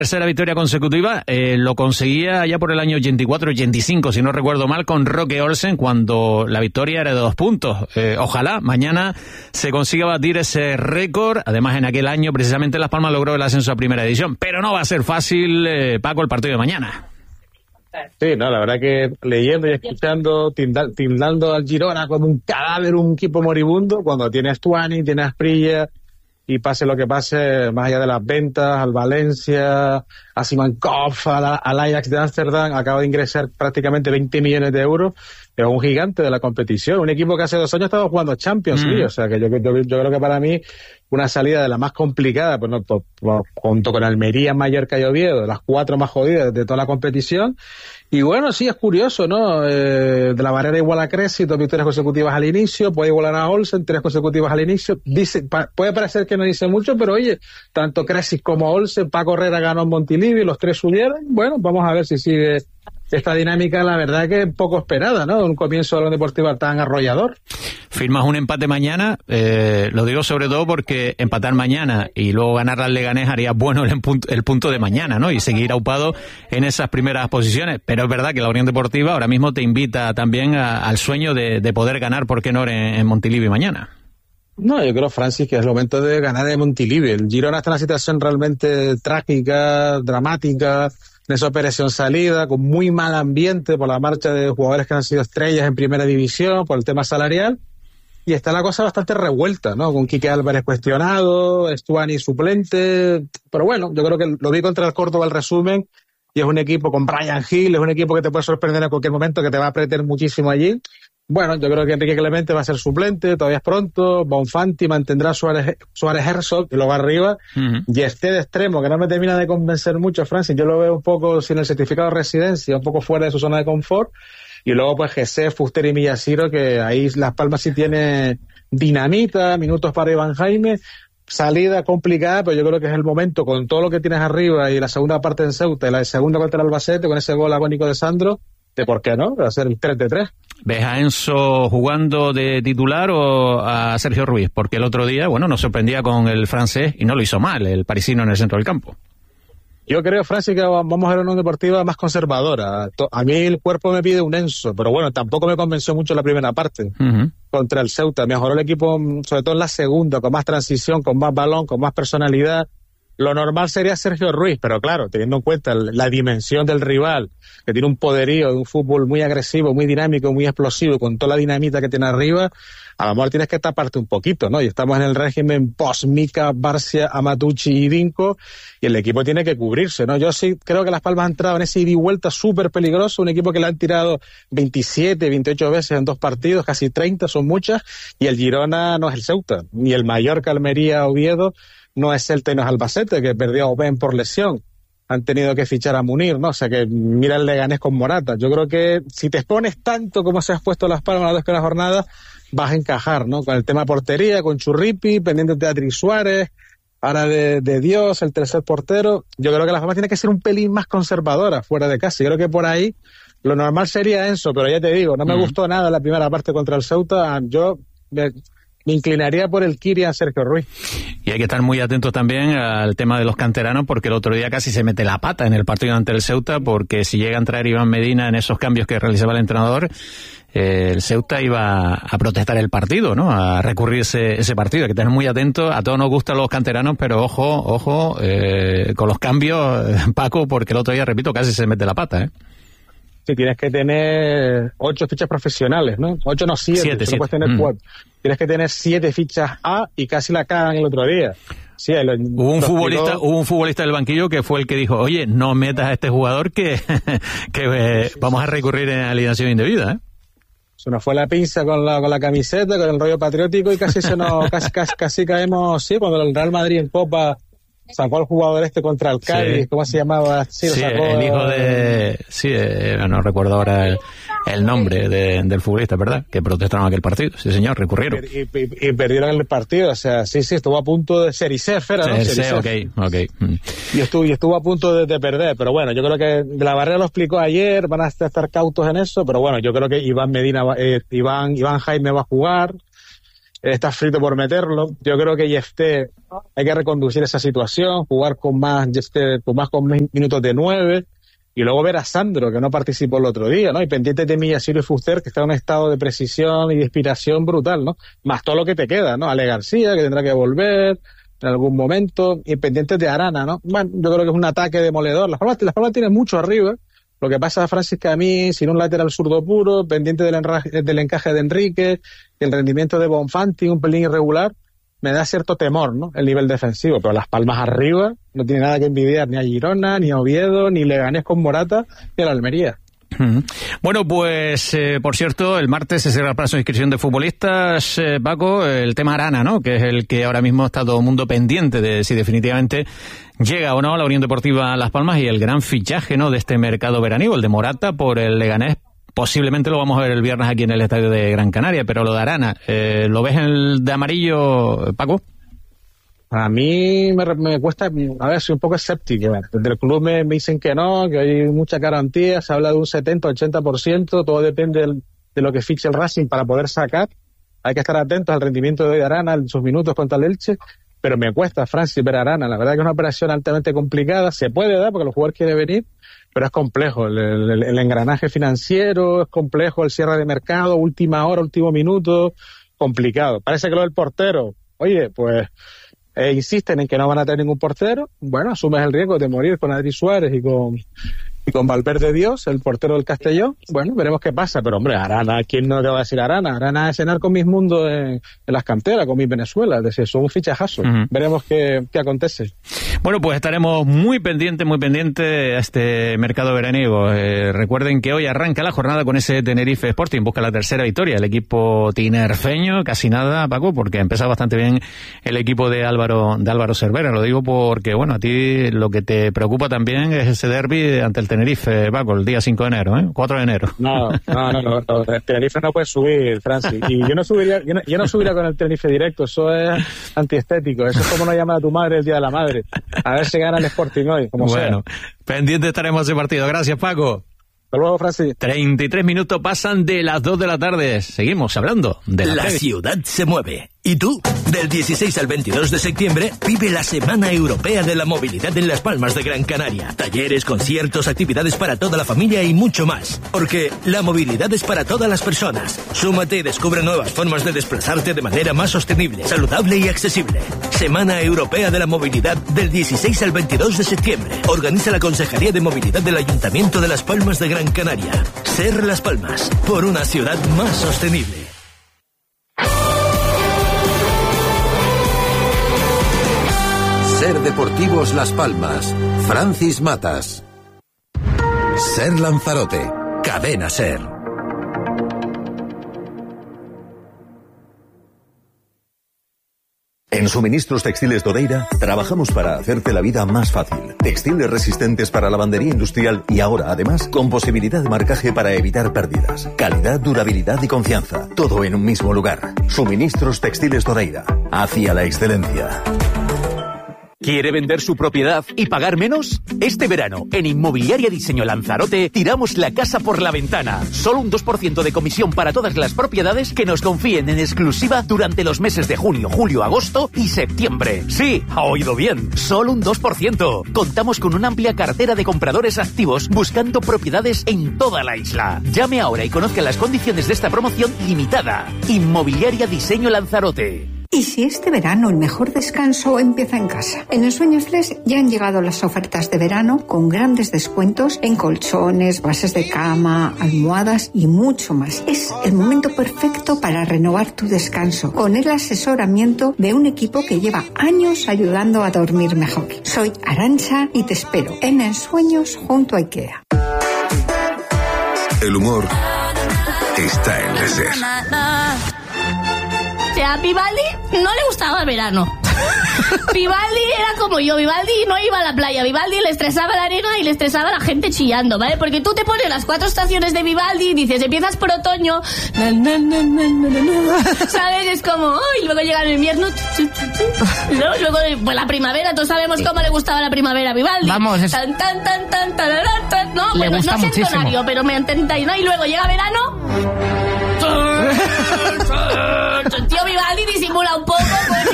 Tercera victoria consecutiva, lo conseguía ya por el año 84-85, si no recuerdo mal, con Roque Olsen, cuando la victoria era de 2 puntos. Ojalá mañana se consiga batir ese récord. Además, en aquel año, precisamente, Las Palmas logró el ascenso a primera división. Pero no va a ser fácil, Paco, el partido de mañana. Sí, no, la verdad que leyendo y escuchando, tildando al Girona como un cadáver, un equipo moribundo, cuando tienes Stuani, tienes Asprilla, y pase lo que pase, más allá de las ventas, al Valencia, a Simankov, al Ajax de Ámsterdam, acaba de ingresar prácticamente 20 millones de euros, es un gigante de la competición, un equipo que hace 2 años estaba jugando Champions League, o sea que yo creo que para mí una salida de la más complicada, pues no, junto con Almería, Mallorca y Oviedo, las 4 más jodidas de toda la competición. Y bueno, sí, es curioso, ¿no? De la Barrera igual a Cresci, 2 victorias consecutivas al inicio, puede igualar a Olsen, 3 consecutivas al inicio. Puede parecer que no dice mucho, pero oye, tanto Cresci como Olsen, Paco Herrera ganó en Montilivi, los 3 subieron. Bueno, vamos a ver si sigue esta dinámica, la verdad que poco esperada, ¿no? Un comienzo de la Deportiva tan arrollador. Firmas un empate mañana, lo digo sobre todo porque empatar mañana y luego ganar al Leganés haría bueno el punto de mañana, ¿no? Y seguir aupado en esas primeras posiciones. Pero es verdad que la Unión Deportiva ahora mismo te invita también al sueño de poder ganar, ¿por qué no?, en Montilivi mañana. No, yo creo, Francis, que es el momento de ganar en Montilivi. El Girona está en una situación realmente trágica, dramática, en esa operación salida, con muy mal ambiente por la marcha de jugadores que han sido estrellas en primera división, por el tema salarial, y está la cosa bastante revuelta, ¿no? Con Quique Álvarez cuestionado, Stuani suplente, pero bueno, yo creo que lo vi contra el Córdoba el resumen, y es un equipo con Brian Hill, es un equipo que te puede sorprender en cualquier momento, que te va a apretar muchísimo allí. Bueno, yo creo que Enrique Clemente va a ser suplente, todavía es pronto. Bonfanti mantendrá Suárez Herzog, y luego arriba. Y este de extremo, que no me termina de convencer mucho, Francis. Yo lo veo un poco sin el certificado de residencia, un poco fuera de su zona de confort. Y luego, pues, Gesé, Fuster y Millasiro, que ahí Las Palmas sí tiene dinamita, minutos para Iván Jaime. Salida complicada, pero yo creo que es el momento, con todo lo que tienes arriba y la segunda parte en Ceuta y la segunda contra el Albacete, con ese gol agónico de Sandro, de por qué no, va a ser el 3-3. ¿Ves a Enzo jugando de titular o a Sergio Ruiz? Porque el otro día, bueno, nos sorprendía con el francés y no lo hizo mal, el parisino en el centro del campo. Yo creo, Francis, que vamos a ver una deportiva más conservadora. A mí el cuerpo me pide un Enzo, pero bueno, tampoco me convenció mucho la primera parte contra el Ceuta. Mejoró el equipo, sobre todo en la segunda, con más transición, con más balón, con más personalidad. Lo normal sería Sergio Ruiz, pero claro, teniendo en cuenta la dimensión del rival, que tiene un poderío de un fútbol muy agresivo, muy dinámico, muy explosivo, con toda la dinamita que tiene arriba, a lo mejor tienes que taparte un poquito, ¿no? Y estamos en el régimen post-Mica, Barcia, Amatucci y Vinco, y el equipo tiene que cubrirse, ¿no? Yo sí creo que Las Palmas ha entrado en ese ida y vuelta súper peligroso, un equipo que le han tirado 27, 28 veces en 2 partidos, casi 30, son muchas, y el Girona no es el Ceuta, ni el Mallorca, Almería, Oviedo, no es Celta y no es Albacete, que perdió a Oben por lesión. Han tenido que fichar a Munir, ¿no? O sea que mira el Leganés con Morata. Yo creo que si te expones tanto como se has puesto Las Palmas las 2 que la jornada, vas a encajar, ¿no? Con el tema portería, con Churripi, pendiente de Adri Suárez, ahora de Dios, el tercer portero. Yo creo que Las Palmas tiene que ser un pelín más conservadora fuera de casa. Yo creo que por ahí lo normal sería Enzo, pero ya te digo, no me gustó nada la primera parte contra el Ceuta. Yo me inclinaría por el Kirian Sergio Ruiz. Y hay que estar muy atentos también al tema de los canteranos, porque el otro día casi se mete la pata en el partido ante el Ceuta, porque si llega a entrar Iván Medina en esos cambios que realizaba el entrenador, el Ceuta iba a protestar el partido, ¿no? A recurrir ese partido. Hay que tener muy atentos. A todos nos gustan los canteranos, pero ojo, con los cambios, Paco, porque el otro día, repito, casi se mete la pata, ¿eh? Sí, tienes que tener 8 fichas profesionales, ¿no? 8 no, 7. No puedes tener 4. Tienes que tener 7 fichas A y casi la cagan el otro día. Sí, hubo un futbolista del banquillo que fue el que dijo, oye, no metas a este jugador que vamos a recurrir en alineación indebida, ¿eh? Se nos fue la pinza con la camiseta, con el rollo patriótico y casi casi caemos, sí, cuando el Real Madrid en Copa sacó al jugador contra el Cádiz, ¿cómo se llamaba? Sí, sacó, el hijo de... Sí, no recuerdo ahora el nombre del futbolista, ¿verdad? Que protestaron aquel partido. Sí, señor, recurrieron. Y perdieron el partido, o sea, sí, estuvo a punto de Sericef, ¿no? Sericef, ok. Y estuvo a punto de perder, pero bueno, yo creo que de la Barrera lo explicó ayer, van a estar cautos en eso, pero bueno, yo creo que Iván Jaime va a jugar. está frito por meterlo. Yo creo que Yefté hay que reconducir esa situación, jugar con más minutos de 9, y luego ver a Sandro, que no participó el otro día, ¿no? Y pendiente de Millaciro y Fuster, que está en un estado de precisión y de inspiración brutal, ¿no? Más todo lo que te queda, ¿no? Ale García, que tendrá que volver en algún momento, y pendientes de Arana, ¿no? Bueno, yo creo que es un ataque demoledor. Las Palmas tienen mucho arriba. Lo que pasa, Francis, que a mí, sin un lateral zurdo puro, pendiente del encaje de Enrique, el rendimiento de Bonfanti, un pelín irregular, me da cierto temor, ¿no? El nivel defensivo. Pero Las Palmas arriba no tiene nada que envidiar ni a Girona, ni a Oviedo, ni Leganés con Morata, ni a la Almería. Bueno, pues, por cierto, el martes se cierra el plazo de inscripción de futbolistas, Paco, el tema Arana, ¿no? Que es el que ahora mismo está todo el mundo pendiente de si definitivamente llega o no a la Unión Deportiva Las Palmas, y el gran fichaje, ¿no?, de este mercado veraniego, el de Morata por el Leganés. Posiblemente lo vamos a ver el viernes aquí en el estadio de Gran Canaria, pero lo de Arana, ¿lo ves en el de amarillo, Paco? A mí me cuesta, a ver, soy un poco escéptico. Desde el club me dicen que no, que hay mucha garantía, se habla de un 70-80%, todo depende de lo que fiche el Racing para poder sacar. Hay que estar atentos al rendimiento de Arana en sus minutos contra el Elche, pero me cuesta, Francis, ver a Arana. La verdad que es una operación altamente complicada, se puede dar porque el jugador quiere venir, pero es complejo. El engranaje financiero es complejo, el cierre de mercado, última hora, último minuto, complicado. Parece que lo del portero, oye, pues insisten en que no van a tener ningún portero. Bueno, asumes el riesgo de morir con Adri Suárez y con Valverde Dios, el portero del Castellón. Bueno, veremos qué pasa, pero hombre, Arana, ¿quién no te va a decir Arana? Arana es cenar con mis mundos en las canteras, con mis Venezuela, es decir, son un fichajazo. Veremos qué acontece. Bueno, pues estaremos muy pendientes a este mercado veraniego. Recuerden que hoy arranca la jornada con ese Tenerife Sporting, busca la tercera victoria, el equipo tinerfeño, casi nada, Paco, porque ha empezado bastante bien el equipo de Álvaro Cervera. Lo digo porque, bueno, a ti lo que te preocupa también es ese derbi ante el Tenerife, Paco, el día 5 de enero, 4 de enero. No, el Tenerife no puede subir, Francis, y yo no subiría con el Tenerife directo, eso es antiestético, eso es como no llamar a tu madre el día de la madre. A ver si gana el Sporting hoy, como bueno, sea. Pendiente estaremos de ese partido. Gracias, Paco. Hasta luego, Francis. 33 minutos pasan de las 2 de la tarde. Seguimos hablando de la ciudad se mueve. ¿Y tú? Del 16 al 22 de septiembre vive la Semana Europea de la Movilidad en Las Palmas de Gran Canaria. Talleres, conciertos, actividades para toda la familia y mucho más. Porque la movilidad es para todas las personas. Súmate y descubre nuevas formas de desplazarte de manera más sostenible, saludable y accesible. Semana Europea de la Movilidad del 16 al 22 de septiembre. Organiza la Consejería de Movilidad del Ayuntamiento de Las Palmas de Gran Canaria. Ser Las Palmas, por una ciudad más sostenible. Ser Deportivos Las Palmas, Francis Matas. Ser Lanzarote, Cadena Ser. En Suministros Textiles Dodeira trabajamos para hacerte la vida más fácil. Textiles resistentes para lavandería industrial y ahora, además, con posibilidad de marcaje para evitar pérdidas. Calidad, durabilidad y confianza. Todo en un mismo lugar. Suministros Textiles Dodeira. Hacia la excelencia. ¿Quiere vender su propiedad y pagar menos? Este verano, en Inmobiliaria Diseño Lanzarote, tiramos la casa por la ventana. Solo un 2% de comisión para todas las propiedades que nos confíen en exclusiva durante los meses de junio, julio, agosto y septiembre. Sí, ha oído bien, solo un 2%. Contamos con una amplia cartera de compradores activos buscando propiedades en toda la isla. Llame ahora y conozca las condiciones de esta promoción limitada. Inmobiliaria Diseño Lanzarote. ¿Y si este verano el mejor descanso empieza en casa? En Ensueños Flex ya han llegado las ofertas de verano con grandes descuentos en colchones, bases de cama, almohadas y mucho más. Es el momento perfecto para renovar tu descanso con el asesoramiento de un equipo que lleva años ayudando a dormir mejor. Soy Arantxa y te espero en Ensueños junto a IKEA. El humor está en el ser. O sea, a Vivaldi no le gustaba el verano. Vivaldi era como yo, Vivaldi no iba a la playa, Vivaldi le estresaba la arena y le estresaba la gente chillando, ¿vale? Porque tú te pones las 4 estaciones de Vivaldi y dices, empiezas por otoño, ¿sabes? Es como, y luego llega el invierno, luego pues la primavera, todos sabemos cómo le gustaba la primavera a Vivaldi. Vamos, es... tan, no, le bueno, gusta no sé muchísimo. el tonario, pero me entendáis, ¿no? Y luego llega verano... Tío Vivaldi disimula un poco, coño.